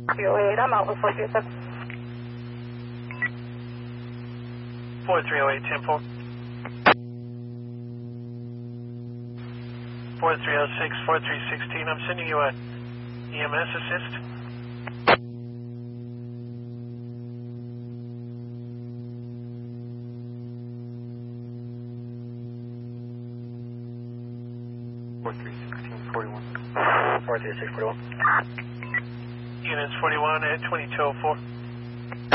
308, I'm out with 437. 4308, 10-4. 4306, 4316, I'm sending you a EMS assist. Units 41 at 2204.